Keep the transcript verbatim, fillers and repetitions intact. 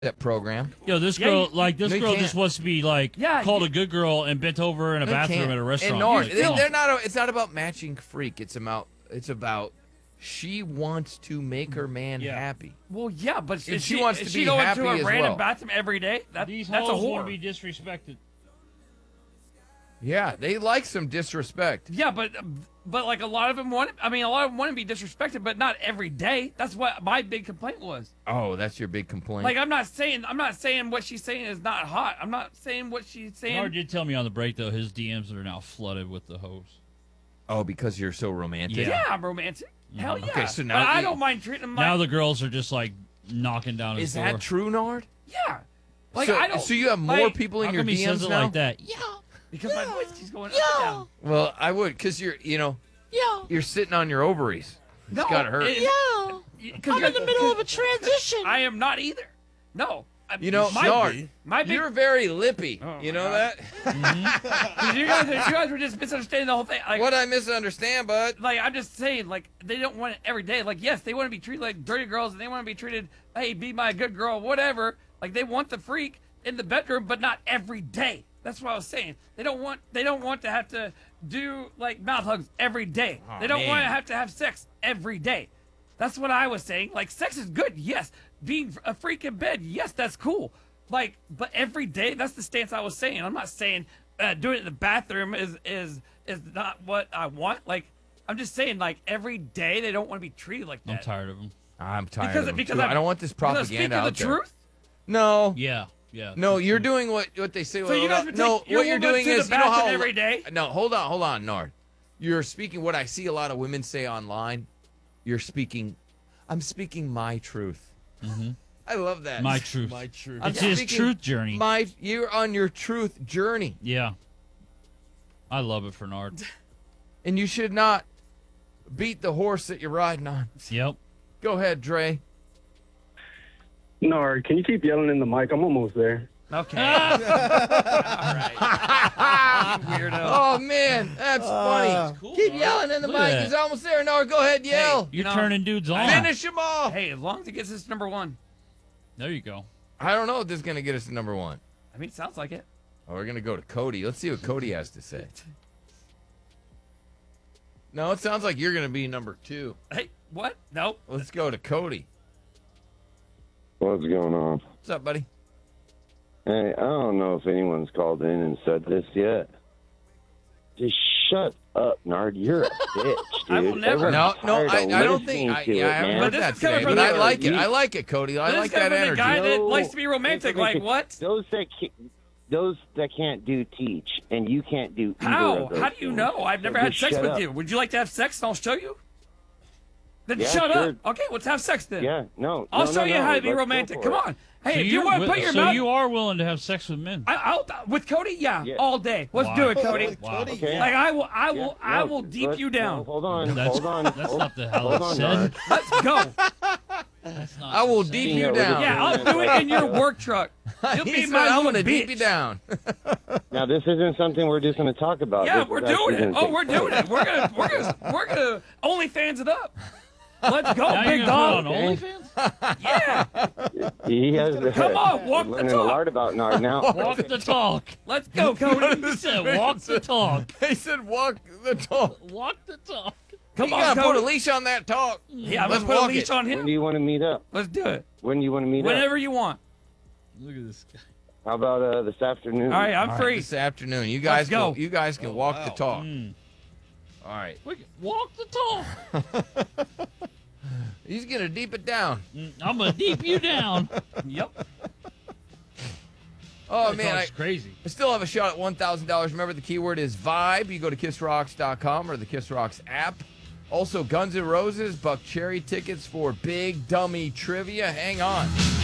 that program. Yo, this Yeah, girl, you- like this no, you girl, can't. just wants to be like Yeah, called you- a good girl and bent over in a They bathroom can't. at a restaurant. And Nor, Like, they, come on. they're not. A, it's not about matching freak. It's about. It's about. She wants to make her man Yeah. happy. Well, yeah, but And is she she, wants is to she be going happy to a as random well. bathroom every day? That, These that's a hoes want whore. to be disrespected. Yeah, they like some disrespect. Yeah, but but like a lot of them want. I mean, a lot of them want to be disrespected, but not every day. That's what my big complaint was. Oh, that's your big complaint. Like I'm not saying I'm not saying what she's saying is not hot. I'm not saying what she's saying. Howard did tell me on the break though his D Ms are now flooded with the hoes. oh, because you're so romantic. Yeah, I'm romantic. Hell yeah. Okay, so now but I you- don't mind treating them. Now Like, the girls are just like knocking down his Is door. that true, Nard? yeah. Like so, I don't. so you have more like, people in How your come he D says Ms it now? like that? Yeah, because my voice keeps going up and down. Well, I would, cause you're, you know, yeah. you're sitting on your ovaries. It's No, gotta hurt. it- Yeah. Because I'm in the middle of a transition. I am not either. No. I- You know, my, Nard, my big, you're very lippy. Oh, you my know God. that? 'cause you guys, you guys were just misunderstanding the whole thing. Like, What I misunderstand, bud? like I'm just saying, like they don't want it every day. Like yes, they want to be treated like dirty girls, and they want to be treated, hey, be my good girl, whatever. Like they want the freak in the bedroom, but not every day. That's what I was saying. They don't want they don't want to have to do like mouth hugs every day. Aw, they don't want to man. have to have sex every day. That's what I was saying. Like sex is good, yes. Being a freak in bed, yes, that's cool. Like, but every day, that's the stance I was saying. I'm not saying uh, doing it in the bathroom is is is not what I want. Like, I'm just saying, like every day they don't want to be treated like that. I'm tired of them. I'm tired Because of them because too. I'm, I don't want this because I'm speaking propaganda out the there. truth. No, Yeah, yeah. no, you're doing what what they say. So you guys would no, take your what you're woman doing to the is you know bathroom how every day? No, hold on, hold on, Nard. You're speaking what I see a lot of women say online. You're speaking. I'm speaking my truth. Mm-hmm. I love that. My truth. My truth. I'm It's his speaking truth journey. My, you're on your truth journey, Yeah. I love it for Nard. and you should not beat the horse that you're riding on. Yep. Go ahead, Dre. Nard, can you keep yelling in the mic? I'm almost there. Okay. All right. Weirdo. Oh man, that's funny. cool, Keep Nard. yelling in the Look at mic. that. He's almost there. Nard, go ahead, yell. You're No. turning dudes on. Finish him off. Hey, as long as it gets us number one. There you go. I don't know if this is gonna get us to number one. I mean, it sounds like it. Oh, we're gonna go to Cody. Let's see what Cody has to say. No, it sounds like you're gonna be number two. Hey, what? No. Let's go to Cody. What's going on? What's up, buddy? Hey, I don't know if anyone's called in and said this yet. Just shut up, Nard. You're a bitch, dude. I will never- Everyone's No, no, tired I, of I don't think. listening I, to yeah, it, I haven't man. heard But this that is coming today, from but the- I like it. you- I like it, Cody. I This like is coming that from the energy. guy that No. likes to be romantic. Like what? Those that ca- those that can't do teach, and you can't do either How? of those How do you things. know? I've never So had just sex shut with up. you. Would you like to have sex and I'll show you? Then Yeah, shut sure. up. Okay, let's have sex then. Yeah, no. I'll no, show no, you no. how to be Let's go romantic. for Come it. on. Hey, So if you, want to put your so mouth, you are willing to have sex with men. I, I'll with Cody. Yeah, Yeah. all day. Let's Wow. do it, Cody. Wow. Cody, Like I will, I will, Yeah, I no, will deep let's- you down. no, hold on, That's- hold on. that's hold, not the hell hold it on, said. Nard. Let's go. That's not I will the deep same. you Yeah, down. Yeah, I'll do it in your work truck. You'll He be said, my I'm little gonna deep bitch. you down. Now this isn't something we're just going to talk about. Yeah, This we're is doing actually it. gonna Oh, take we're place. doing it. We're gonna, we're gonna, we're gonna OnlyFans it up. Let's go, Now big you're gonna dog. put it on OnlyFans? Yeah, He has Come on, walk the learning a talk. lot about Nard now. Walk the talk. let's go, Cody. He said walk the talk. He said, "Walk the talk." Walk the talk. Come you on, gotta put a Cody. leash on that talk. Yeah, Let's let's put a walk leash it. on When him. do you want to meet up? Let's do it. When do you want to meet up? Whenever you want. Look at this guy. How about uh, this afternoon? All right, I'm All right, free. this afternoon, you guys Let's go. Can, you guys can Oh, walk wow. the talk. Mm. All right, Look at- Walk the talk. he's gonna deep it down. Mm, I'm gonna deep you down. Yep. Oh That man, I, talk's crazy. I still have a shot at one thousand dollars. Remember, the keyword is vibe. You go to kiss rocks dot com or the Kiss Rocks app. Also, Guns N' Roses, Buck Cherry tickets for Big Dummy Trivia. Hang on.